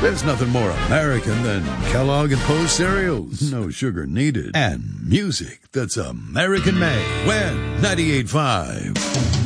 There's nothing more American than Kellogg and Post cereals. No sugar needed. And music that's American made. When 98.5.